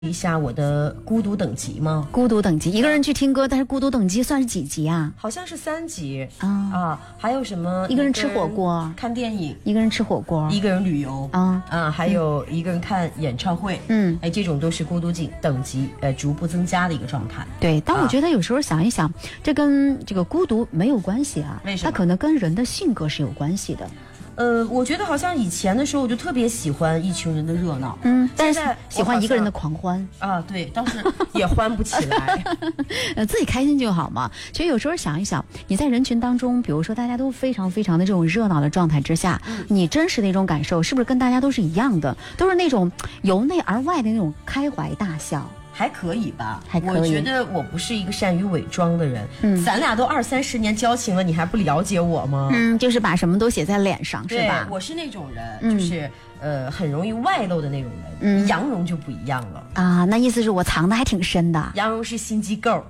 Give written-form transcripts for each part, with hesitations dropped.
一下我的孤独等级吗？ 孤独等级，一个人去听歌，但是孤独等级算是几级啊？ 好像是3级啊。 还有什么？ 一个人吃火锅， 看电影， 一个人吃火锅， 一个人旅游还有一个人看演唱会，这种都是孤独等级逐步增加的一个状态。 对，但我觉得有时候想一想，这跟这个孤独没有关系啊， 为什么？ 它可能跟人的性格是有关系的。 我觉得好像以前的时候我就特别喜欢一群人的热闹， 但是喜欢一个人的狂欢啊，对，当时也欢不起来， 自己开心就好嘛。其实有时候想一想，你在人群当中，比如说大家都非常非常的这种热闹的状态之下，你真实的一种感受是不是跟大家都是一样的，都是那种由内而外的那种开怀大笑？ 还可以吧， 还可以。 我觉得我不是一个善于伪装的人，咱俩都20-30年交情了，你还不了解我吗？ 就是把什么都写在脸上，是吧？ 我是那种人，就是很容易外露的那种人。杨蓉就不一样了啊，那意思是我藏的还挺深的。 杨蓉是心机够，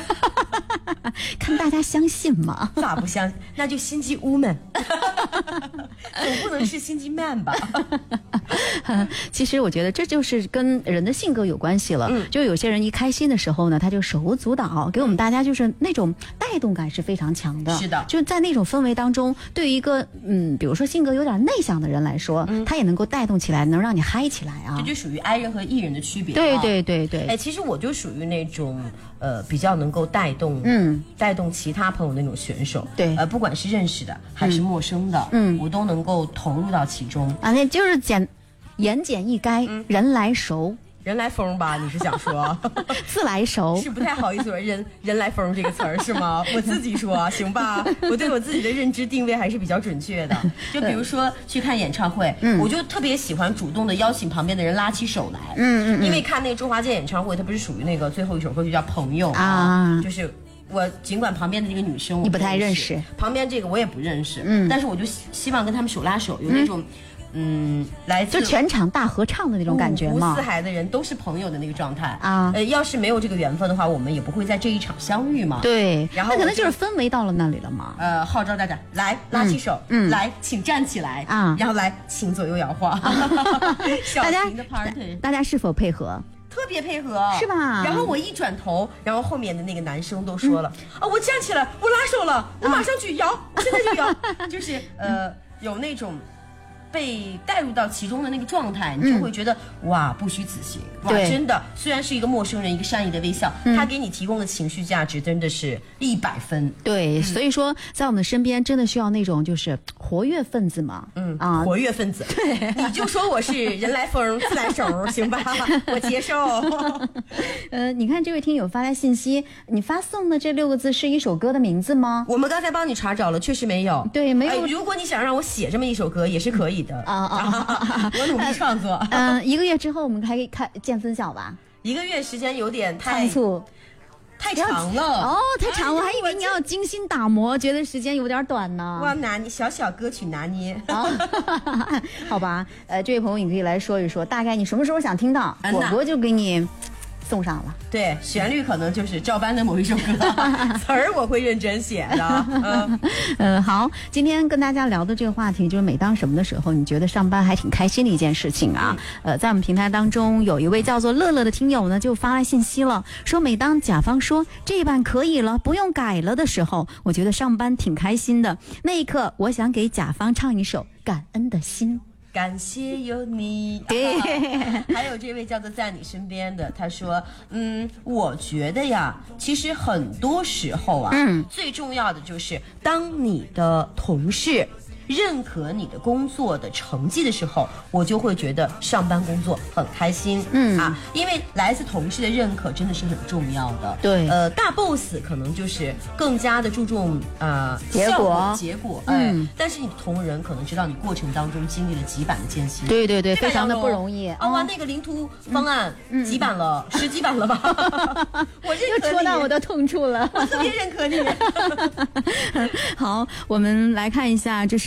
看大家相信吗？ 咋不相信？那就心机 woman， 总不能是心机 man 吧？ 其实我觉得这就是跟人的性格有关系了。就有些人一开心的时候呢，他就手舞足蹈，给我们大家就是那种带动感是非常强的。 是的， 就在那种氛围当中，对于一个比如说性格有点内向的人来说，他也能够带动起来，能让你嗨起来啊。 这就属于 I 人和 E 人的区别。 对。 其实我就属于那种比较能够带动其他朋友的那种选手。 对， 不管是认识的还是陌生的，我都能够投入到其中啊。那就是言简意赅，人来熟。 人来疯吧？你是想说自来熟？ 是不太好意思说人来疯这个词儿是吗？我自己说行吧？我对我自己的认知定位还是比较准确的。就比如说去看演唱会，我就特别喜欢主动的邀请旁边的人拉起手来。因为看那个周华健演唱会，他不是属于那个最后一首歌就叫《朋友》啊，就是我尽管旁边的这个女生你不太认识， 旁边这个我也不认识，但是我就希望跟他们手拉手，有那种。来自就全场大合唱的那种感觉吗？ 五湖四海的人都是朋友的那个状态啊。要是没有这个缘分的话，我们也不会在这一场相遇嘛。 对， 然后那可能就是氛围到了那里了嘛。 号召大家来拉起手，来请站起来啊，然后来请左右摇晃。小型的 party， 大家是否配合？ 特别配合， 是吧？ 然后我一转头，然后后面的那个男生都说了我站起来，我拉手了，我马上去摇，我现在就摇，就是有那种。被带入到其中的那个状态，你就会觉得哇，不虚此行。哇，真的，虽然是一个陌生人，一个善意的微笑，他给你提供的情绪价值真的是100分。 对，所以说在我们的身边真的需要那种就是活跃分子嘛。 活跃分子。对，你就说我是人来疯自来熟，行吧？我接受。 你看这位听友发来信息，你发送的这6个字是一首歌的名字吗？ 我们刚才帮你查找了，确实没有。 对，没有。 如果你想让我写这么一首歌，也是可以。我努力创作。 1个月之后我们还可以见分晓吧 ？1个月时间有点太仓促， 太长了太长，我还以为你要精心打磨，觉得时间有点短呢。 我要拿捏小歌曲拿捏。 好吧，这位朋友你可以来说一说，大概你什么时候想听到，果果就给你送上了。 对，旋律可能就是照搬的某一首歌，词儿我会认真写的。 好，今天跟大家聊的这个话题就是每当什么的时候你觉得上班还挺开心的一件事情啊。在我们平台当中有一位叫做乐乐的听友呢就发来信息了，说每当甲方说这版可以了不用改了的时候，我觉得上班挺开心的，那一刻我想给甲方唱一首感恩的心。 感谢有你。还有这位叫做在你身边的，他说我觉得呀，其实很多时候啊，最重要的就是当你的同事认可你的工作的成绩的时候，我就会觉得上班工作很开心。因为来自同事的认可真的是很重要的。 对， 大 boss 可能就是更加的注重结果，但是你同仁可能知道你过程当中经历了几版的艰辛。 对，非常的不容易。 哇，那个领图方案几版了？10几版了吧？我认可你， 又戳到我的痛处了。 我特别认可你。 好，我们来看一下，这是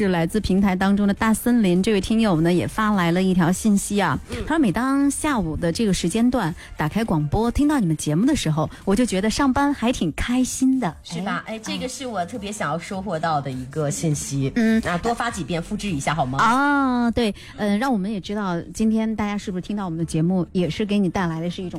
来自平台当中的大森林这位听友呢，也发来了一条信息啊，他说每当下午的这个时间段打开广播听到你们节目的时候，我就觉得上班还挺开心的， 是吧？这个是我特别想要收获到的一个信息。多发几遍，复制一下好吗？ 对，让我们也知道今天大家是不是听到我们的节目，也是给你带来的是一种